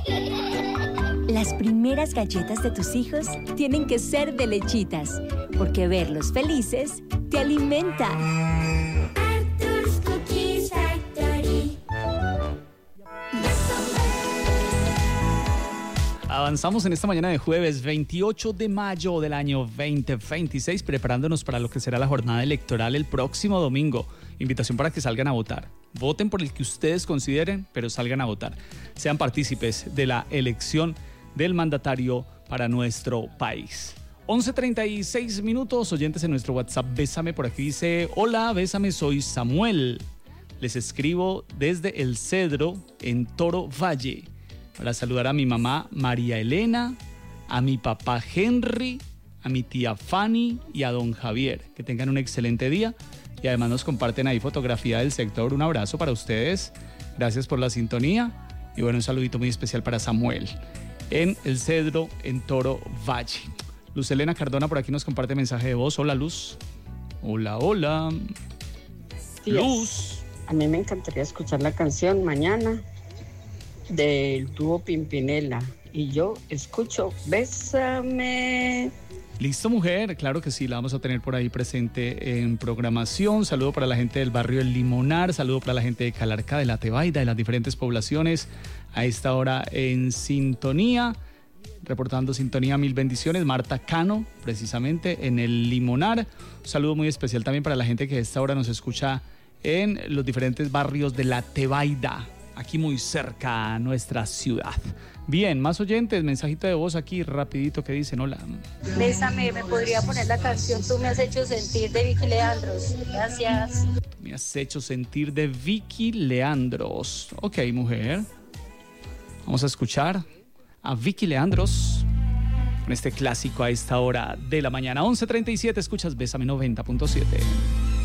Las primeras galletas de tus hijos tienen que ser de Lechitas, porque verlos felices te alimenta. Arthur's Cookies Factory. Avanzamos en esta mañana de jueves 28 de mayo del año 2026, preparándonos para lo que será la jornada electoral el próximo domingo. Invitación para que salgan a votar. Voten por el que ustedes consideren, pero salgan a votar. Sean partícipes de la elección del mandatario para nuestro país. 11:36 minutos, oyentes en nuestro WhatsApp. Bésame por aquí dice: hola, bésame, soy Samuel. Les escribo desde El Cedro, en Toro Valle, para saludar a mi mamá María Elena, a mi papá Henry, a mi tía Fanny y a don Javier. Que tengan un excelente día y además nos comparten ahí fotografía del sector. Un abrazo para ustedes, gracias por la sintonía y bueno, un saludito muy especial para Samuel en El Cedro, en Toro Valle. Luz Elena Cardona por aquí nos comparte mensaje de voz. Hola, Luz. Hola, hola. Sí, Luz. a mí me encantaría escuchar la canción Mañana del dúo Pimpinela y yo escucho Bésame. Listo, mujer, claro que sí, la vamos a tener por ahí presente en programación. Saludo para la gente del barrio El Limonar, saludo para la gente de Calarca, de La Tebaida, de las diferentes poblaciones a esta hora en sintonía, reportando sintonía, mil bendiciones. Marta Cano, precisamente en El Limonar. Un saludo muy especial también para la gente que a esta hora nos escucha en los diferentes barrios de La Tebaida, aquí muy cerca a nuestra ciudad. Bien, más oyentes, mensajito de voz aquí rapidito que dicen: hola. Bésame, ¿me podría poner la canción Tú me has hecho sentir de Vicky Leandros? Gracias. Tú me has hecho sentir de Vicky Leandros. Ok, mujer. Vamos a escuchar a Vicky Leandros con este clásico a esta hora de la mañana. 11:37, escuchas Bésame 90.7.